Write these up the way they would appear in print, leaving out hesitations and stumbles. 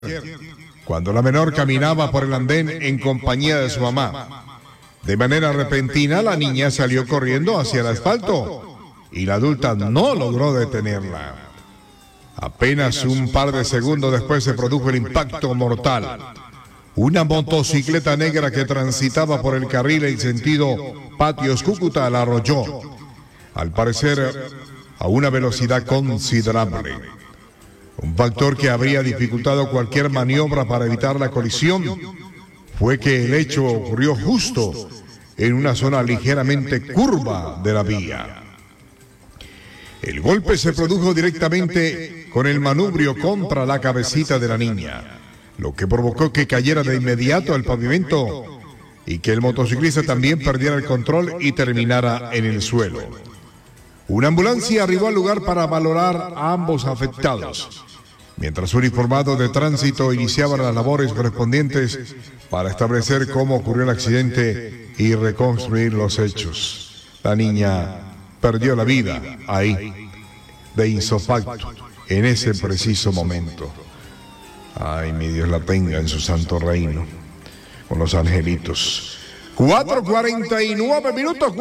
cuando la menor caminaba por el andén en compañía de su mamá. De manera repentina, la niña salió corriendo hacia el asfalto y la adulta no logró detenerla. Apenas un par de segundos después se produjo el impacto mortal. Una motocicleta negra que transitaba por el carril en sentido Patios-Cúcuta la arrolló, al parecer a una velocidad considerable. Un factor que habría dificultado cualquier maniobra para evitar la colisión fue que el hecho ocurrió justo en una zona ligeramente curva de la vía. El golpe se produjo directamente con el manubrio contra la cabecita de la niña, lo que provocó que cayera de inmediato al pavimento y que el motociclista también perdiera el control y terminara en el suelo. Una ambulancia arribó al lugar para valorar a ambos afectados, mientras un uniformado de tránsito iniciaba las labores correspondientes para establecer cómo ocurrió el accidente y reconstruir los hechos. La niña perdió la vida ahí, de insofacto, en ese preciso momento. Ay, mi Dios la tenga en su santo reino, con los angelitos. 4:49 minutos,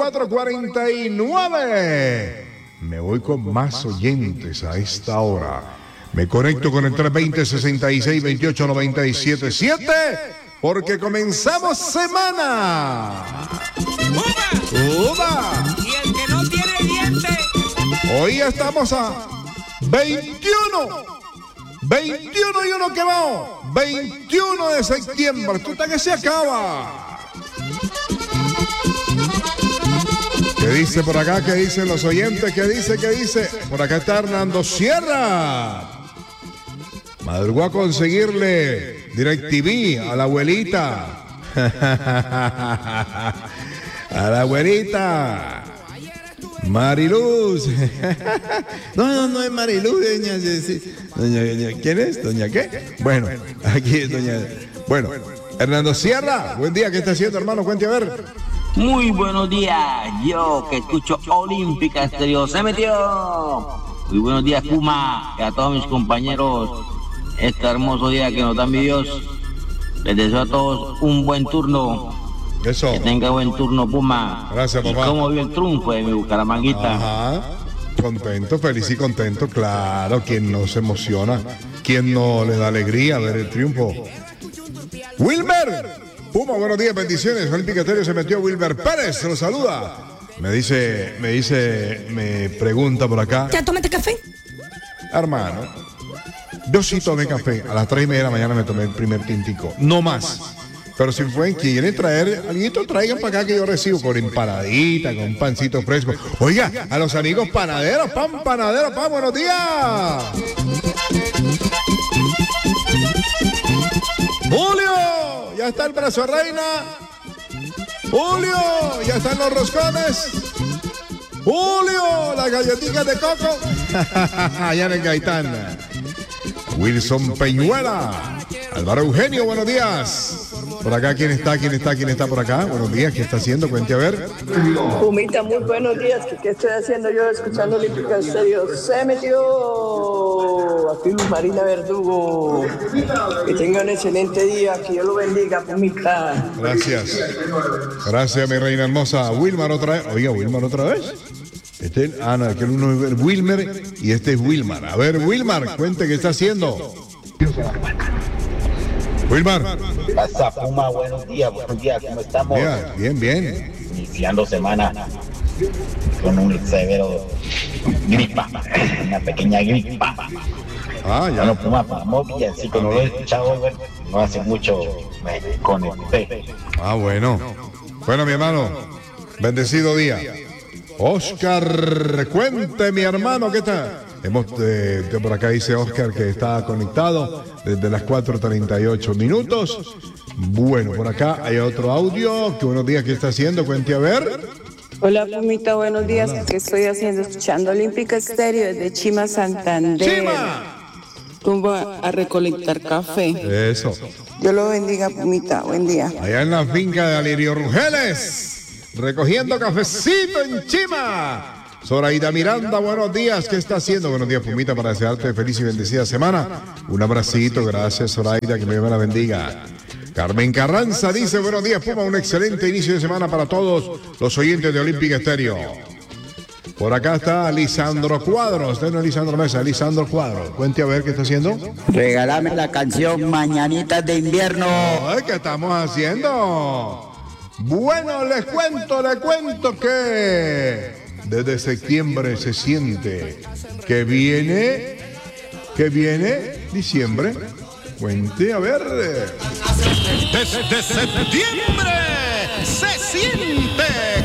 4:49. Me voy con más oyentes a esta hora. Me conecto con el 320-66-28-97-7 porque comenzamos semana. ¡Uva! Y el que no tiene dientes. Hoy estamos a 21 y uno que va. 21 de septiembre. Esto está que se acaba. ¿Qué dice por acá? ¿Qué dicen los oyentes? ¿Qué dice? Por acá está Hernando Sierra. Madrugó a conseguirle DirecTV a la abuelita. A la abuelita. Mariluz. No es Mariluz, doña. ¿Quién es? ¿Doña qué? Bueno, aquí es doña. Bueno, Hernando Sierra, buen día. ¿Qué está haciendo, hermano? Cuente a ver. Muy buenos días, yo que escucho Olímpica Estéreo, se metió. Muy buenos días, Puma, y a todos mis compañeros, este hermoso día que nos da mi Dios. Les deseo a todos un buen turno. Eso. Que tenga buen turno, Puma. Gracias, papá. ¿Y cómo vio el triunfo de mi Bucaramanguita? Ajá. Contento, feliz y contento, claro. ¿Quién no se emociona? ¿Quién no le da alegría ver el triunfo? Wilmer. Puma, buenos días, bendiciones. Olímpica Estéreo se metió. Wilmer Pérez, se lo saluda. Me pregunta por acá. ¿Ya tomaste café? Hermano, yo sí tomé café. A las 3:30 de la mañana me tomé el primer tintico. No más. Pero si quieren traer, alguito traigan para acá que yo recibo con empanadita, con un pancito fresco. Oiga, a los amigos panaderos, pan, buenos días. Julio, ya está el brazo de reina. Julio, ya están los roscones. Julio, las galletitas de coco. Allá en el Gaitán. Wilson Peñuela. Álvaro Eugenio, buenos días. Por acá, ¿quién está por acá? Buenos días, ¿qué está haciendo? Cuente a ver. Pumita, muy buenos días. ¿Qué estoy haciendo yo escuchando Olímpica Estéreo? Se metió aquí Luz Marina Verdugo. Que tenga un excelente día, que Dios lo bendiga, Pumita. Gracias, mi reina hermosa. Wilmar otra vez. Oiga, Wilmar otra vez. No, aquel uno es Wilmer y este es Wilmar. A ver, Wilmar, cuente qué está haciendo. Wilmar. Pasa, Puma, buenos días, ¿cómo estamos? Bien. Iniciando semana con un severo gripa, una pequeña gripa. Ya. Bueno, Puma, vamos bien, sí, como lo he escuchado, no hace mucho me conecté. Bueno. Bueno, mi hermano, bendecido día. Oscar, cuente, mi hermano, ¿qué tal? Por acá dice Oscar que está conectado desde las 4:38 minutos. Bueno, por acá hay otro audio. Que buenos días, ¿qué está haciendo? Cuente a ver. Hola, Pumita, buenos días. ¿Qué estoy haciendo? Escuchando Olímpica Estéreo desde Chima, Santander. ¡Chima! Tumbo a recolectar café. Eso. Dios lo bendiga, Pumita. Buen día. Allá en la finca de Alirio Rugeles, recogiendo cafecito en Chima. Zoraida Miranda, buenos días. ¿Qué está haciendo? Buenos días, Pumita, para desearte feliz y bendecida semana. Un abracito, gracias, Zoraida, que me la bendiga. Carmen Carranza dice, buenos días, Puma, un excelente inicio de semana para todos los oyentes de Olímpica Estéreo. Por acá está Lisandro Cuadros. Usted no es Lisandro Mesa, Lisandro Cuadros. Cuente a ver qué está haciendo. Regálame la canción Mañanitas de Invierno. Ay, ¿qué estamos haciendo? Bueno, les cuento que desde septiembre se siente que viene diciembre. Cuente, a ver. Desde septiembre se siente